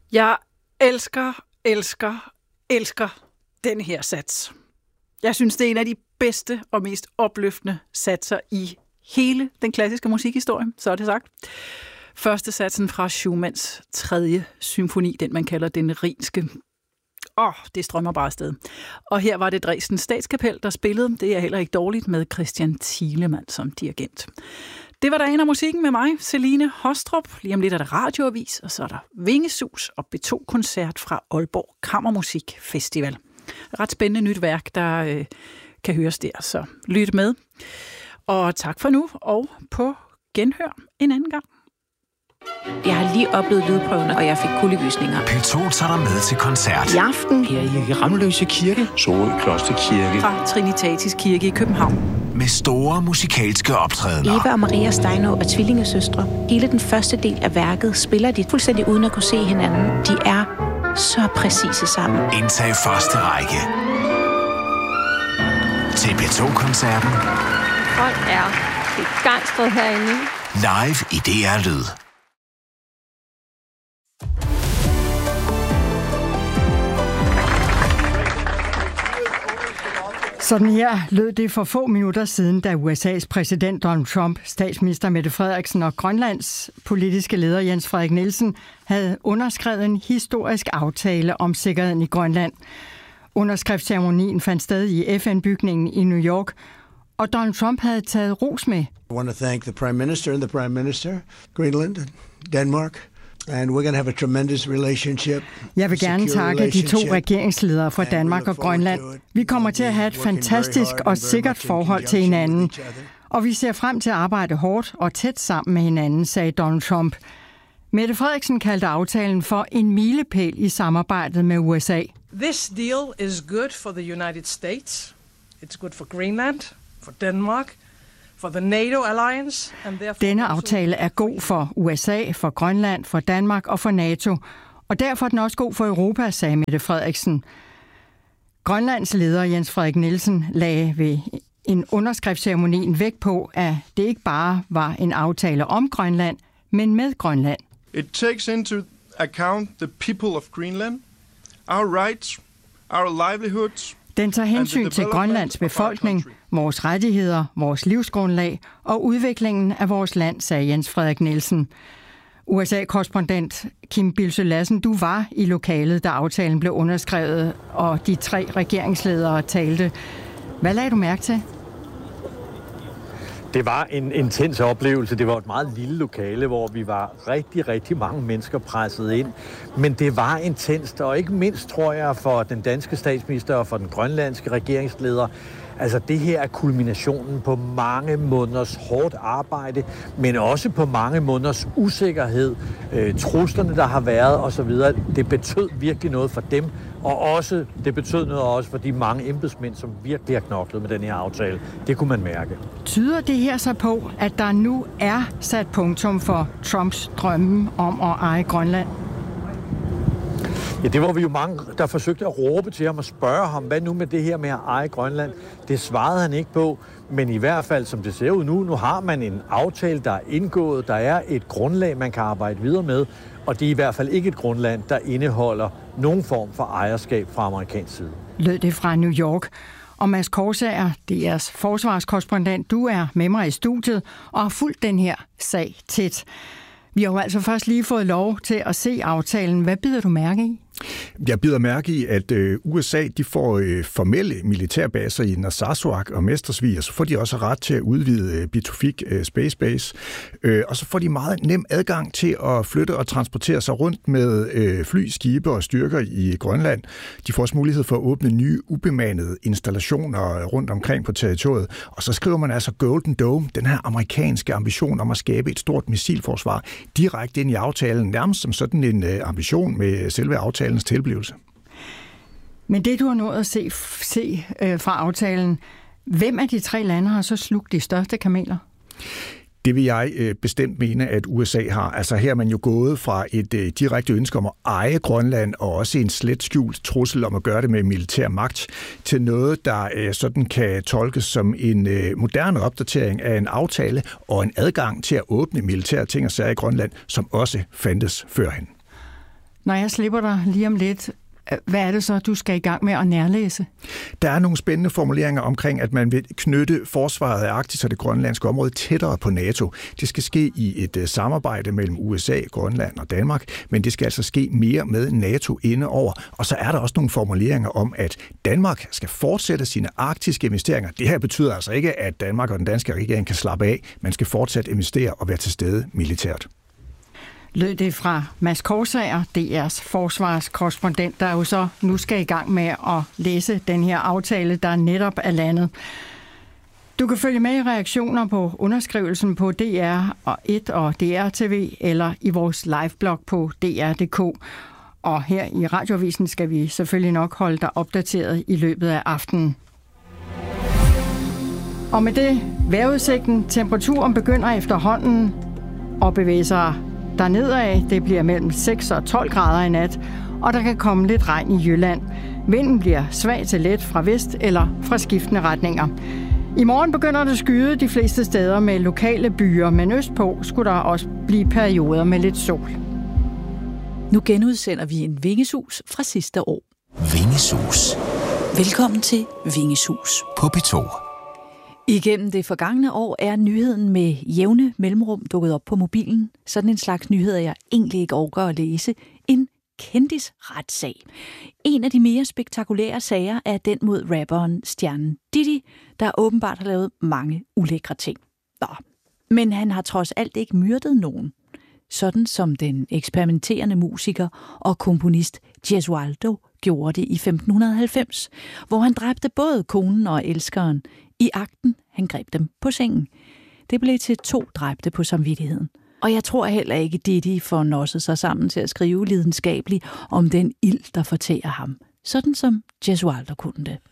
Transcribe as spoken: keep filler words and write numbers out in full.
Jeg elsker, elsker, elsker den her sats. Jeg synes, det er en af de bedste og mest opløftende satser i hele den klassiske musikhistorie, så er det sagt. Første satsen fra Schumanns tredje symfoni, den man kalder den Rhinske. Åh, oh, det strømmer bare afsted. Og her var det Dresdens Statskapel, der spillede. Det er heller ikke dårligt med Christian Thielemann som dirigent. Det var dagen af musikken med mig, Celine Hostrup. Lige om lidt er der radioavis, og så er der Vingesus og B to-koncert fra Aalborg Kammermusik Festival. Ret spændende nyt værk, der øh, kan høres der, så lyt med. Og tak for nu, og på genhør en anden gang. Jeg har lige oplevet lydprøven, og jeg fik kuldegysninger. P to tager dig med til koncert. I aften her i Ramløse Kirke, Sorø Klosterkirke, fra Trinitatis Kirke i København. Med store musikalske optrædener. Eva og Maria Steinau er tvillingesøstre. Hele den første del af værket spiller de fuldstændig uden at kunne se hinanden. De er så præcise sammen. Indtag første række. Til P to-koncerten. Folk er begejstret herinde. Live i D R Lyd. Sådan her lød det for få minutter siden, da U S A's præsident Donald Trump, statsminister Mette Frederiksen og Grønlands politiske leder Jens Frederik Nielsen havde underskrevet en historisk aftale om sikkerheden i Grønland. Underskriftsceremonien fandt sted i F N-bygningen i New York, og Donald Trump havde taget ros med. I want to thank the Prime Minister and the Prime Minister, Greenland and Denmark. And we're going to have a tremendous relationship. Jeg vil gerne takke de to regeringsledere fra Danmark og Grønland. Vi kommer til at have et fantastisk og sikkert forhold til hinanden. Og vi ser frem til at arbejde hårdt og tæt sammen med hinanden, sagde Donald Trump. Mette Frederiksen kaldte aftalen for en milepæl i samarbejdet med U S A. This deal is good for the United States. It's good for Greenland, for Denmark. For the NATO alliance, and Denne aftale er god for U S A, for Grønland, for Danmark og for NATO, og derfor er den også god for Europa, sagde Mette Frederiksen. Grønlands leder Jens Frederik Nielsen lagde ved en underskriftsceremoni en vægt på, at det ikke bare var en aftale om Grønland, men med Grønland. It takes into account the people of Greenland, our rights, our livelihoods. Den tager hensyn til Grønlands befolkning, vores rettigheder, vores livsgrundlag og udviklingen af vores land, sagde Jens Frederik Nielsen. U S A-korrespondent Kim Bildsøe Lassen, du var i lokalet, da aftalen blev underskrevet, og de tre regeringsledere talte. Hvad lagde du mærke til? Det var en intens oplevelse. Det var et meget lille lokale, hvor vi var rigtig, rigtig mange mennesker presset ind. Men det var intenst, og ikke mindst, tror jeg, for den danske statsminister og for den grønlandske regeringsleder. Altså, det her er kulminationen på mange måneders hårdt arbejde, men også på mange måneders usikkerhed, øh, truslerne, der har været osv. Det betød virkelig noget for dem, og også, det betød noget også for de mange embedsmænd, som virkelig har knoklet med den her aftale. Det kunne man mærke. Tyder det her så på, at der nu er sat punktum for Trumps drømme om at eje Grønland? Ja, det var vi jo mange, der forsøgte at råbe til ham og spørge ham, hvad nu med det her med at eje Grønland? Det svarede han ikke på, men i hvert fald, som det ser ud nu, nu har man en aftale, der er indgået, der er et grundlag, man kan arbejde videre med, og det er i hvert fald ikke et grundlag, der indeholder nogen form for ejerskab fra amerikansk side. Lød det fra New York. Og Mads Korsager, D R's forsvarskorrespondent, du er med mig i studiet og har fulgt den her sag tæt. Vi har jo altså først lige fået lov til at se aftalen. Hvad bider du mærke i? Jeg bider mærke i, at U S A de får formelle militærbaser i Narsarsuaq og Mestersvig, og så får de også ret til at udvide Bitufik Space Base. Og så får de meget nem adgang til at flytte og transportere sig rundt med fly, skibe og styrker i Grønland. De får også mulighed for at åbne nye ubemandede installationer rundt omkring på territoriet. Og så skriver man altså Golden Dome, den her amerikanske ambition om at skabe et stort missilforsvar, direkte ind i aftalen, nærmest som sådan en ambition med selve aftalen. Tilblivelse. Men det, du har nået at se, se øh, fra aftalen, hvem af de tre lande har så slugt de største kameler? Det vil jeg øh, bestemt mene, at U S A har. Altså her er man jo gået fra et øh, direkte ønske om at eje Grønland, og også en slet skjult trussel om at gøre det med militær magt, til noget, der øh, sådan kan tolkes som en øh, moderne opdatering af en aftale og en adgang til at åbne militære ting og sager i Grønland, som også fandtes førhen. Når jeg slipper dig lige om lidt, hvad er det så, du skal i gang med at nærlæse? Der er nogle spændende formuleringer omkring, at man vil knytte forsvaret af Arktis og det grønlandske område tættere på NATO. Det skal ske i et uh, samarbejde mellem U S A, Grønland og Danmark, men det skal altså ske mere med NATO inde over. Og så er der også nogle formuleringer om, at Danmark skal fortsætte sine arktiske investeringer. Det her betyder altså ikke, at Danmark og den danske regering kan slappe af. Man skal fortsat investere og være til stede militært. Lød det fra Mads Korsager, D R's forsvarskorrespondent, der jo så nu skal i gang med at læse den her aftale, der netop er landet. Du kan følge med i reaktioner på underskrivelsen på D R og et og D R T V eller i vores liveblog på D R punktum d k. Og her i Radioavisen skal vi selvfølgelig nok holde dig opdateret i løbet af aftenen. Og med det vejrudsigten, temperaturen begynder efterhånden at bevæge sig dernedad. Det bliver mellem seks og tolv grader i nat, og der kan komme lidt regn i Jylland. Vinden bliver svag til let fra vest eller fra skiftende retninger. I morgen begynder det skyde de fleste steder med lokale byer, men østpå skulle der også blive perioder med lidt sol. Nu genudsender vi en vingesus fra sidste år. Vingesus. Velkommen til Vingesus På P to. Igennem det forgangne år er nyheden med jævne mellemrum dukket op på mobilen. Sådan en slags nyheder, jeg egentlig ikke overgår at læse. En kendisretssag. En af de mere spektakulære sager er den mod rapperen stjernen Diddy, der åbenbart har lavet mange ulækre ting. Nå. Men han har trods alt ikke myrdet nogen. Sådan som den eksperimenterende musiker og komponist Gesualdo gjorde det i femten halvfems, hvor han dræbte både konen og elskeren. I akten, han greb dem på sengen. Det blev til to dræbte på samvittigheden. Og jeg tror heller ikke, Diddy får nosset sig sammen til at skrive lidenskabeligt om den ild, der fortærer ham. Sådan som Gesualdo kunne det.